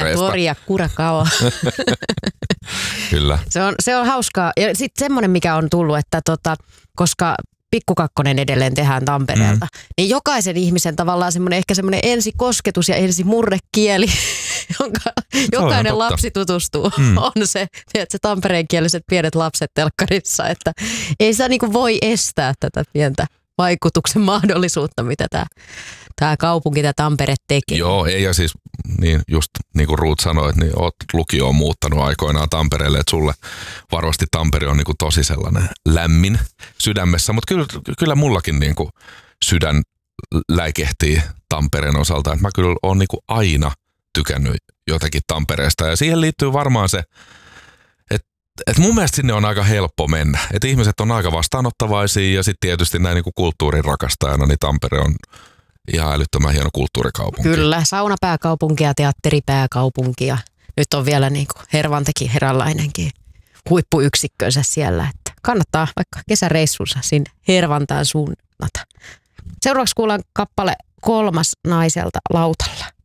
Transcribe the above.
Tampereesta. Gloria Curacao. Kyllä. Se on hauskaa. Ja sitten semmoinen, mikä on tullut, että koska Pikku Kakkonen edelleen tehdään Tampereelta, niin jokaisen ihmisen tavallaan ehkä semmoinen ensikosketus ja ensimurrekieli, jonka jokainen lapsi tutustuu, on se, tiedätkö, tampereenkieliset pienet lapset telkkarissa, että ei sitä niin kuin voi estää tätä pientä vaikutuksen mahdollisuutta, mitä tämä kaupunki, tämä Tampere tekee. Joo, ei, ja siis niin just niin kuin Ruut sanoi, että niin oot lukioon muuttanut aikoinaan Tampereelle, että sulle varmasti Tampere on niin kuin tosi sellainen lämmin sydämessä, mutta kyllä mullakin niin kuin sydän läikehtii Tampereen osalta, että mä kyllä oon niin kuin aina tykännyt jotenkin Tampereesta, ja siihen liittyy varmaan se, että mun mielestä sinne on aika helppo mennä, että ihmiset on aika vastaanottavaisia, ja sitten tietysti näin niin kuin kulttuurin rakastajana, niin Tampere on ihan älyttömän hieno kulttuurikaupunki. Kyllä, saunapääkaupunki ja teatteripääkaupunki ja nyt on vielä niin kuin Hervantekin eräänlainenkin huippuyksikkönsä siellä, että kannattaa vaikka kesäreissunsa sinne Hervantaan suunnata. Seuraavaksi kuullaan kappale 3 naiselta lautalla.